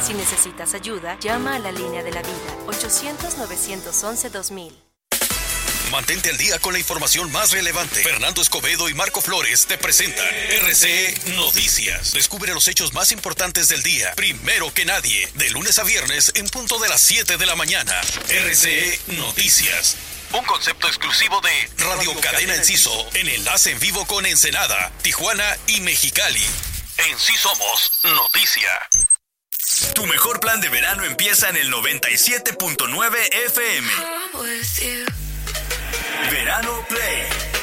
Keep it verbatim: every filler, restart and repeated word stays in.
Si necesitas ayuda, llama a la línea de la vida, ochocientos, novecientos once, dos mil. Mantente al día con la información más relevante. Fernando Escobedo y Marco Flores te presentan R C E Noticias. Descubre los hechos más importantes del día, primero que nadie, de lunes a viernes en punto de las siete de la mañana. R C E Noticias. Un concepto exclusivo de Radio Cadena Enciso, en enlace en vivo con Ensenada, Tijuana y Mexicali. En sí somos noticia. Tu mejor plan de verano empieza en el noventa y siete punto nueve F M. Verano Play.